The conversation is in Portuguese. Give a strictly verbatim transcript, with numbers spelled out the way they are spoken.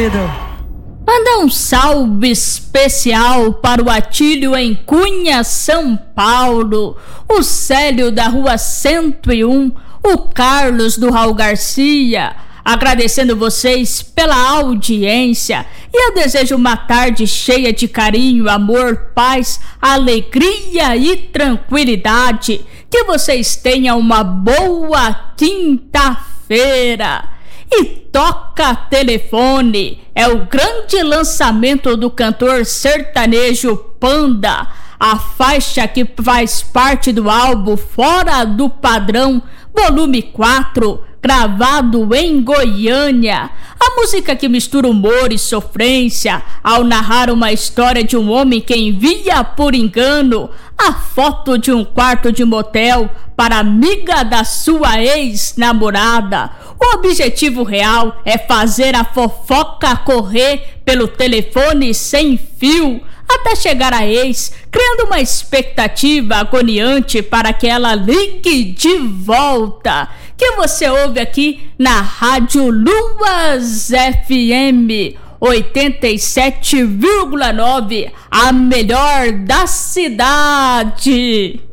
querido. Manda um salve especial para o Atílio em Cunha, São Paulo, o Célio da Rua cento e um, o Carlos do Raul Garcia, agradecendo vocês pela audiência, e eu desejo uma tarde cheia de carinho, amor, paz, alegria e tranquilidade. Que vocês tenham uma boa quinta-feira. E Toca Telefone é o grande lançamento do cantor sertanejo Panda, a faixa que faz parte do álbum Fora do Padrão, volume quatro, gravado em Goiânia. A música que mistura humor e sofrência ao narrar uma história de um homem que envia por engano a foto de um quarto de motel para amiga da sua ex-namorada. O objetivo real é fazer a fofoca correr pelo telefone sem fio até chegar à ex, criando uma expectativa agoniante para que ela ligue de volta. Que você ouve aqui na Rádio Luas F M oitenta e sete vírgula nove, a melhor da cidade.